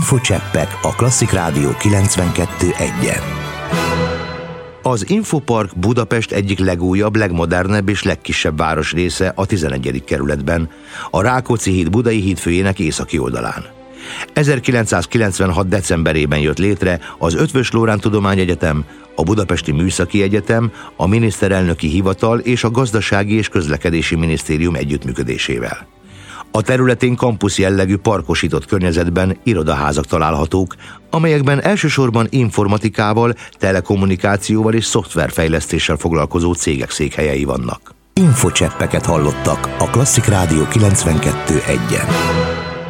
Infocseppek a Klasszik Rádió 92.1-en. Az Infopark Budapest egyik legújabb, legmodernebb és legkisebb városrésze a 11. kerületben, a Rákóczi híd Budai hídfőjének északi oldalán. 1996. decemberében jött létre az Eötvös Loránd Tudományegyetem, a Budapesti Műszaki Egyetem, a Miniszterelnöki Hivatal és a Gazdasági és Közlekedési Minisztérium együttműködésével. A területén kampusz jellegű parkosított környezetben irodaházak találhatók, amelyekben elsősorban informatikával, telekommunikációval és szoftverfejlesztéssel foglalkozó cégek székhelyei vannak. Infocseppeket hallottak a Klasszik Rádió 92.1-en.